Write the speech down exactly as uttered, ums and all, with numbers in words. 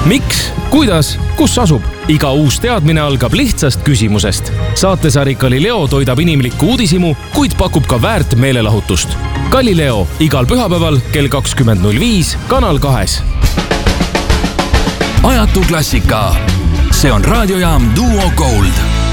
miks, kuidas, kus asub? Iga uus teadmine algab lihtsast küsimusest. Saatesari Galileo toidab inimlikku uudishimu, kuid pakub ka väärt meelelahutust. Galileo igal pühapäeval kell kakskümmend null viis Kanal kahes. Ajatu klassika. See on raadiojaam Duo Gold.